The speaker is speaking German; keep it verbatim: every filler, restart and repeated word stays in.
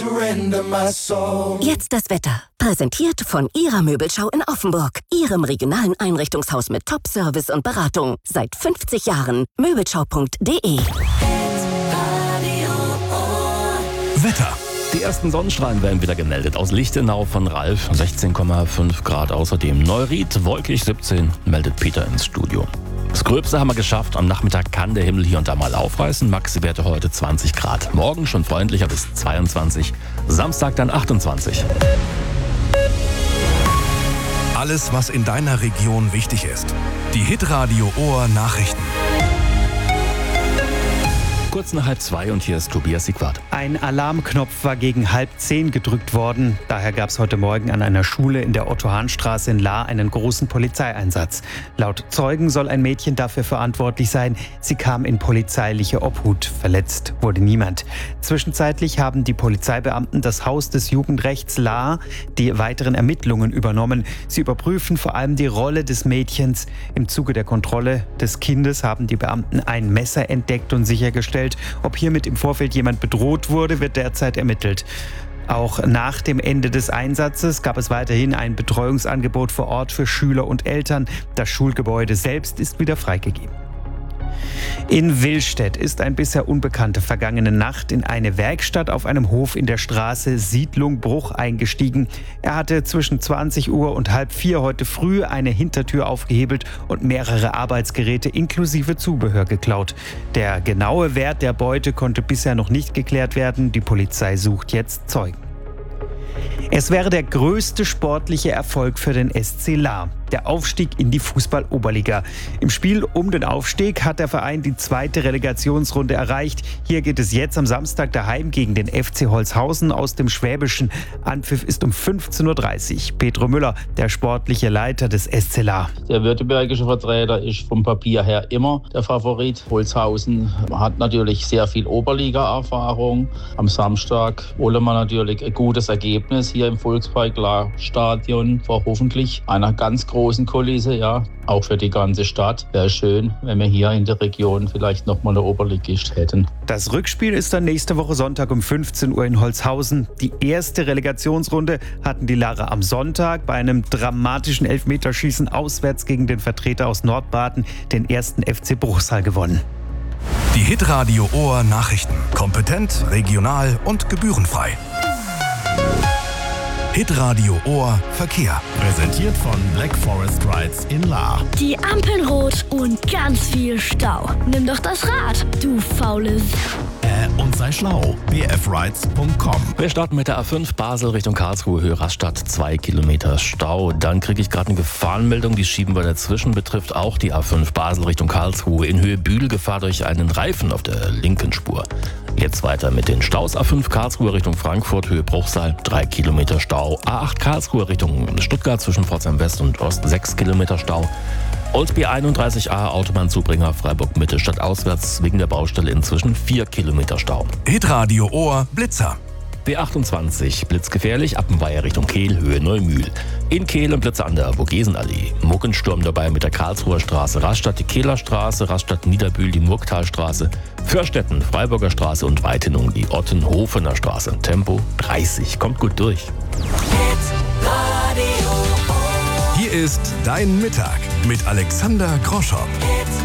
Jetzt das Wetter. Präsentiert von Ihrer Möbelschau in Offenburg. Ihrem regionalen Einrichtungshaus mit Top-Service und Beratung. Seit fünfzig Jahren. Möbelschau punkt de. Wetter. Die ersten Sonnenstrahlen werden wieder gemeldet. Aus Lichtenau von Ralf, sechzehn Komma fünf Grad. Außerdem Neuried, wolkig siebzehn, meldet Peter ins Studio. Das Gröbste haben wir geschafft. Am Nachmittag kann der Himmel hier und da mal aufreißen. Maxi-Werte heute zwanzig Grad. Morgen schon freundlicher bis zweiundzwanzig. Samstag dann achtundzwanzig. Alles, was in deiner Region wichtig ist. Die Hitradio Ohr Nachrichten. Kurz nach halb zwei und hier ist Tobias Siegwart. Ein Alarmknopf war gegen halb zehn gedrückt worden. Daher gab es heute Morgen an einer Schule in der Otto-Hahn-Straße in Lahr einen großen Polizeieinsatz. Laut Zeugen soll ein Mädchen dafür verantwortlich sein. Sie kam in polizeiliche Obhut. Verletzt wurde niemand. Zwischenzeitlich haben die Polizeibeamten das Haus des Jugendrechts Lahr die weiteren Ermittlungen übernommen. Sie überprüfen vor allem die Rolle des Mädchens. Im Zuge der Kontrolle des Kindes haben die Beamten ein Messer entdeckt und sichergestellt, ob hiermit im Vorfeld jemand bedroht wurde, wird derzeit ermittelt. Auch nach dem Ende des Einsatzes gab es weiterhin ein Betreuungsangebot vor Ort für Schüler und Eltern. Das Schulgebäude selbst ist wieder freigegeben. In Willstedt ist ein bisher Unbekannter vergangene Nacht in eine Werkstatt auf einem Hof in der Straße Siedlung Bruch eingestiegen. Er hatte zwischen zwanzig Uhr und halb vier heute früh eine Hintertür aufgehebelt und mehrere Arbeitsgeräte inklusive Zubehör geklaut. Der genaue Wert der Beute konnte bisher noch nicht geklärt werden. Die Polizei sucht jetzt Zeugen. Es wäre der größte sportliche Erfolg für den S C Lahr, der Aufstieg in die Fußball-Oberliga. Im Spiel um den Aufstieg hat der Verein die zweite Relegationsrunde erreicht. Hier geht es jetzt am Samstag daheim gegen den F C Holzhausen aus dem Schwäbischen. Anpfiff ist um fünfzehn Uhr dreißig. Petro Müller, der sportliche Leiter des S C Lahr. Der württembergische Vertreter ist vom Papier her immer der Favorit. Holzhausen hat natürlich sehr viel Oberliga-Erfahrung. Am Samstag wollen wir natürlich ein gutes Ergebnis hier im Volkspark-Stadion vor hoffentlich einer ganz großen Kulisse, ja, auch für die ganze Stadt. Wäre schön, wenn wir hier in der Region vielleicht nochmal eine Oberligist hätten. Das Rückspiel ist dann nächste Woche Sonntag um fünfzehn Uhr in Holzhausen. Die erste Relegationsrunde hatten die Lahrer am Sonntag bei einem dramatischen Elfmeterschießen auswärts gegen den Vertreter aus Nordbaden, den ersten F C Bruchsal, gewonnen. Die Hitradio Ohr Nachrichten. Kompetent, regional und gebührenfrei. Hitradio Ohr Verkehr. Präsentiert von Black Forest Rides in Lahr. Die Ampeln rot und ganz viel Stau. Nimm doch das Rad, du faules. Äh, und sei schlau. b f rides punkt com. Wir starten mit der A fünf Basel Richtung Karlsruhe, Höhe Rastatt, zwei Kilometer Stau. Dann kriege ich gerade eine Gefahrenmeldung, die schieben wir dazwischen, betrifft auch die A fünf Basel Richtung Karlsruhe. In Höhe Bühl Gefahr durch einen Reifen auf der linken Spur. Jetzt weiter mit den Staus. A fünf Karlsruhe Richtung Frankfurt, Höhe Bruchsal, drei Kilometer Stau. A acht Karlsruhe Richtung Stuttgart zwischen Pforzheim West und Ost, sechs Kilometer Stau. Und B einunddreißig A Autobahnzubringer Freiburg Mitte stadtauswärts wegen der Baustelle inzwischen vier Kilometer Stau. Hitradio Ohr Blitzer. B achtundzwanzig blitzgefährlich, Appenweier Richtung Kehl, Höhe Neumühl. In Kehl und Blitzer an der Vogesenallee. Muckensturm dabei mit der Karlsruher Straße, Rastatt die Kehler Straße, Rastatt Niederbühl die Murgtalstraße, Förstetten, Freiburger Straße und Weitenung die Ottenhofener Straße. Tempo dreißig. Kommt gut durch. Hier ist Dein Mittag mit Alexander Groschow.